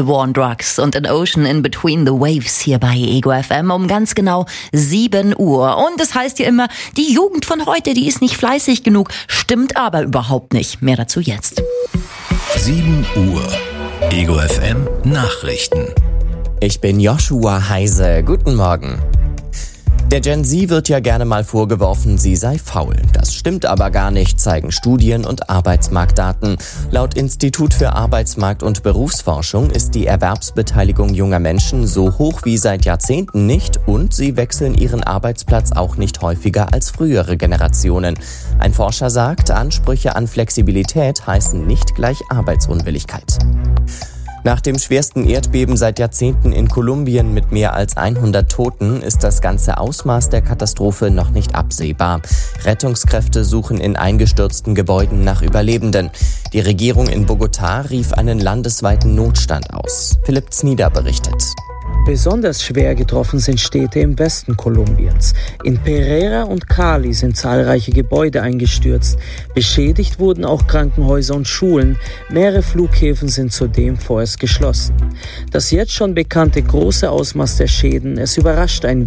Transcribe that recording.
The War on Drugs und An Ocean in Between the Waves hier bei Ego FM um ganz genau 7 Uhr. Und es heißt ja immer, die Jugend von heute, die ist nicht fleißig genug, stimmt aber überhaupt nicht. Mehr dazu jetzt. 7 Uhr. Ego FM Nachrichten. Ich bin Joshua Heise. Guten Morgen. Der Gen Z wird ja gerne mal vorgeworfen, sie sei faul. Das stimmt aber gar nicht, zeigen Studien und Arbeitsmarktdaten. Laut Institut für Arbeitsmarkt- und Berufsforschung ist die Erwerbsbeteiligung junger Menschen so hoch wie seit Jahrzehnten nicht und sie wechseln ihren Arbeitsplatz auch nicht häufiger als frühere Generationen. Ein Forscher sagt, Ansprüche an Flexibilität heißen nicht gleich Arbeitsunwilligkeit. Nach dem schwersten Erdbeben seit Jahrzehnten in Kolumbien mit mehr als 100 Toten ist das ganze Ausmaß der Katastrophe noch nicht absehbar. Rettungskräfte suchen in eingestürzten Gebäuden nach Überlebenden. Die Regierung in Bogotá rief einen landesweiten Notstand aus. Philipp Znieder berichtet. Besonders schwer getroffen sind Städte im Westen Kolumbiens. In Pereira und Cali sind zahlreiche Gebäude eingestürzt. Beschädigt wurden auch Krankenhäuser und Schulen. Mehrere Flughäfen sind zudem vorerst geschlossen. Das jetzt schon bekannte große Ausmaß der Schäden, es überrascht ein